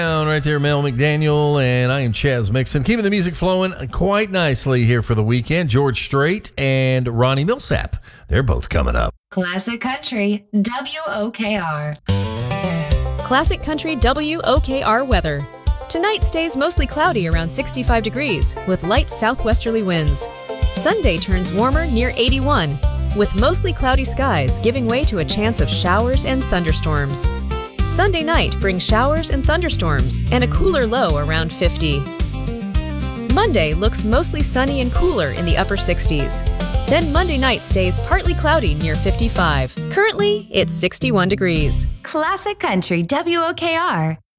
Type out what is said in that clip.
Right there, Mel McDaniel, and I am Chaz Mixon. Keeping the music flowing quite nicely here for the weekend. George Strait and Ronnie Millsap. They're both coming up. Classic Country, WOKR. Classic Country WOKR weather. Tonight stays mostly cloudy around 65 degrees with light southwesterly winds. Sunday turns warmer near 81 with mostly cloudy skies giving way to a chance of showers and thunderstorms. Sunday night brings showers and thunderstorms and a cooler low around 50. Monday looks mostly sunny and cooler in the upper 60s. Then Monday night stays partly cloudy near 55. Currently, it's 61 degrees. Classic Country, WOKR.